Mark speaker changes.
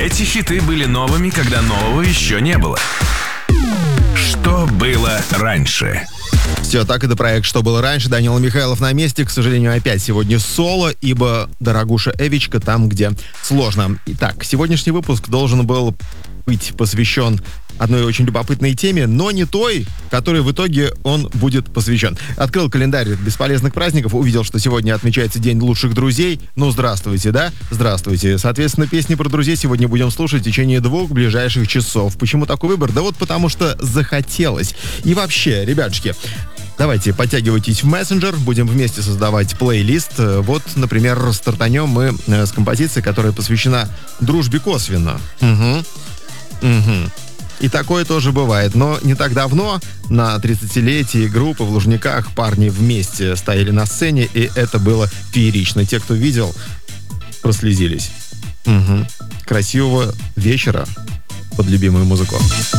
Speaker 1: Эти хиты были новыми, когда нового еще не было. Что было раньше?
Speaker 2: Все, так это проект «Что было раньше». Данила Михайлов на месте. К сожалению, опять сегодня соло, ибо дорогуша Эвичка там, где сложно. Итак, сегодняшний выпуск должен был быть посвящен одной очень любопытной теме, но не той, которой в итоге он будет посвящен. Открыл календарь бесполезных праздников, увидел, что сегодня отмечается День лучших друзей. Ну, здравствуйте, да? Здравствуйте. Соответственно, песни про друзей сегодня будем слушать в течение 2 ближайших часов. Почему такой выбор? Да вот потому что захотелось. И вообще, ребятушки, давайте подтягивайтесь в мессенджер, будем вместе создавать плейлист. Вот, например, стартанем мы с композиции, которая посвящена дружбе косвенно. И такое тоже бывает. Но не так давно, на 30-летии группы в Лужниках, парни вместе стояли на сцене, и это было феерично. Те, кто видел, прослезились. Красивого вечера под любимую музыку.